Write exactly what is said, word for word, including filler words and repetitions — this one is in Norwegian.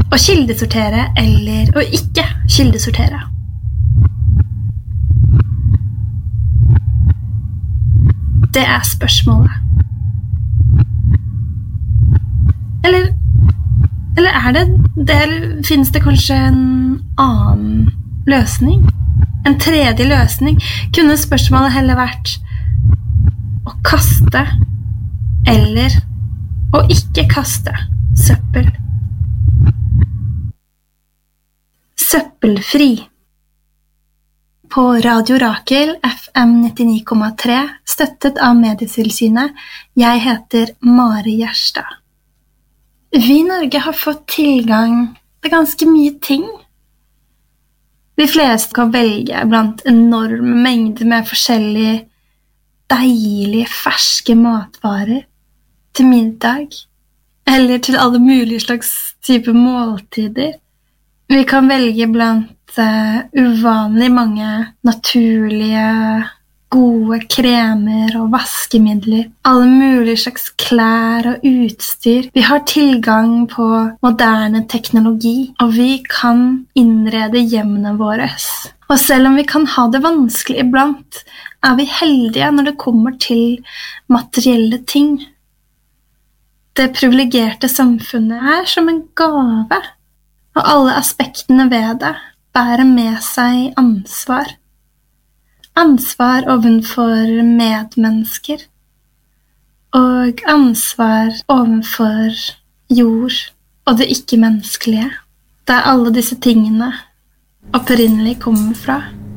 Å kildesortere eller å ikke kildesortere. Det er spørsmålet. Eller, eller er det, det finnes det kanskje en annen løsning? En tredje løsning? Kunne spørsmålet heller vært å kaste eller å ikke kaste søppel? Søppelfri. På Radio Rakel F M nittini komma tre, støttet av Medietilsynet. Jeg heter Mari Gjerstad. Vi i Norge har fått tilgang til ganske mye ting. De fleste kan velge blant enorme mengder med forskjellige deilige, ferske matvarer til middag, eller til alle mulige slags type måltider. Vi kan velge blant uh, uvanlig mange naturlige, gode kremer og vaskemidler, alle mulige slags klær og utstyr. Vi har tilgang på moderne teknologi, og vi kan innrede hjemmene våre. Og selv om vi kan ha det vanskelig iblant, er vi heldige når det kommer til materielle ting. Det privilegerte samfunnet er som en gave, og alle aspektene ved det bærer med seg ansvar. Ansvar ovenfor medmennesker, og ansvar ovenfor jord og det ikke-menneskelige, der alle disse tingene opprinnelig kommer fra.